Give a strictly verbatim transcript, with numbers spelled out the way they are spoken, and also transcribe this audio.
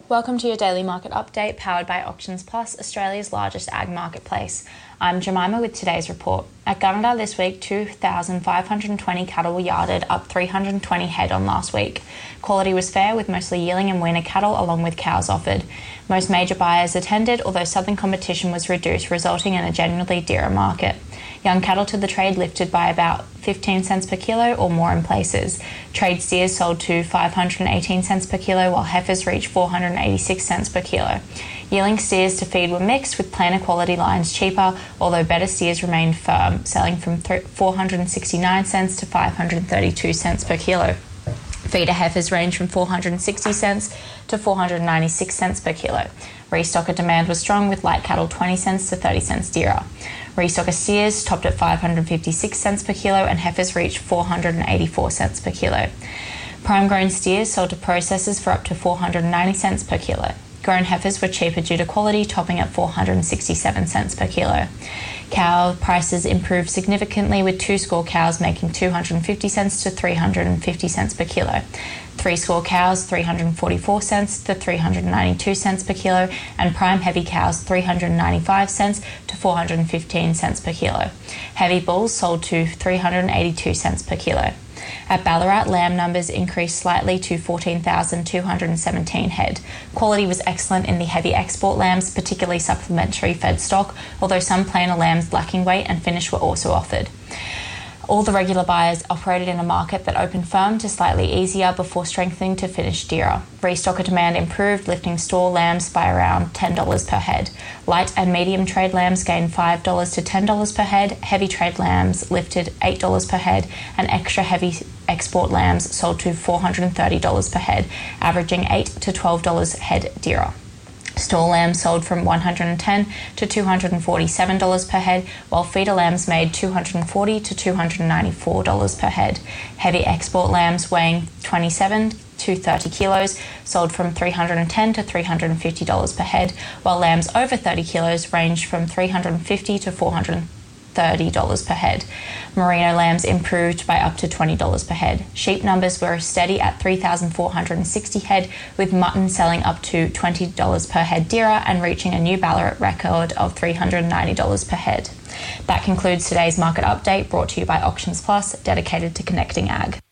Welcome to your daily market update powered by Auctions Plus, Australia's largest ag marketplace. I'm Jemima with today's report. At Gunnedah this week, two thousand five hundred twenty cattle were yarded, up three hundred twenty head on last week. Quality was fair, with mostly yearling and weaner cattle along with cows offered. Most major buyers attended, although southern competition was reduced, resulting in a generally dearer market. Young cattle to the trade lifted by about fifteen cents per kilo or more in places. Trade steers sold to five hundred eighteen cents per kilo, while heifers reached four hundred eighty-six cents per kilo. Yearling steers to feed were mixed, with plainer quality lines cheaper, although better steers remained firm, selling from four hundred sixty-nine cents to five hundred thirty-two cents per kilo. Feeder heifers range from four hundred sixty cents to four hundred ninety-six cents per kilo. Restocker demand was strong, with light cattle twenty cents to thirty cents dearer. Restocker steers topped at five hundred fifty-six cents per kilo and heifers reached four hundred eighty-four cents per kilo. Prime grown steers sold to processors for up to four hundred ninety cents per kilo. Grown heifers were cheaper due to quality, topping at four hundred sixty-seven cents per kilo. Cow prices improved significantly, with two score cows making two hundred fifty cents to three hundred fifty cents per kilo. Three score cows three hundred forty-four cents to three hundred ninety-two cents per kilo, and prime heavy cows three hundred ninety-five cents to four hundred fifteen cents per kilo. Heavy bulls sold to three hundred eighty-two cents per kilo. At Ballarat, lamb numbers increased slightly to fourteen thousand two hundred seventeen head. Quality was excellent in the heavy export lambs, particularly supplementary fed stock, although some plainer lambs lacking weight and finish were also offered. All the regular buyers operated in a market that opened firm to slightly easier before strengthening to finish dearer. Restocker demand improved, lifting store lambs by around ten dollars per head. Light and medium trade lambs gained five dollars to ten dollars per head. Heavy trade lambs lifted eight dollars per head, and extra heavy export lambs sold to four hundred thirty dollars per head, averaging eight to twelve dollars head dearer. Store lambs sold from one hundred ten dollars to two hundred forty-seven dollars per head, while feeder lambs made two hundred forty dollars to two hundred ninety-four dollars per head. Heavy export lambs weighing twenty-seven to thirty kilos sold from three hundred ten dollars to three hundred fifty dollars per head, while lambs over thirty kilos ranged from three hundred fifty dollars to four hundred thirty dollars per head. Merino lambs improved by up to twenty dollars per head. Sheep numbers were steady at three thousand four hundred sixty head, with mutton selling up to twenty dollars per head dearer and reaching a new Ballarat record of three hundred ninety dollars per head. That concludes today's market update, brought to you by Auctions Plus, dedicated to connecting ag.